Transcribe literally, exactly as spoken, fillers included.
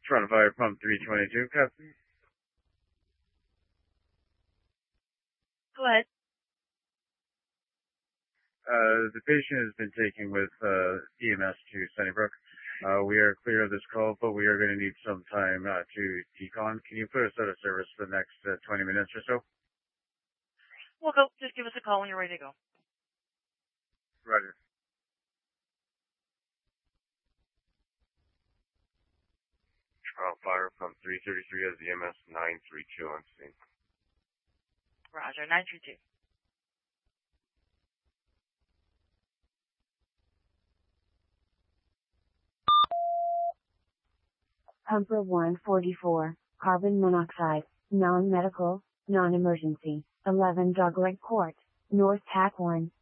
Toronto Fire Pump three twenty-two, Captain. Go ahead. Uh, the patient has been taken with uh, E M S to Sunnybrook. Uh, we are clear of this call, but we are going to need some time uh, to decon. Can you put us out of service for the next uh, twenty minutes or so? We'll go. Just give us a call when you're ready to go. Roger. Toronto Fire Pump three thirty-three has E M S nine three two on scene. Roger, nine three two. Pumper one forty-four, carbon monoxide, non-medical, non-emergency, eleven Dogleg Court, North Tack one,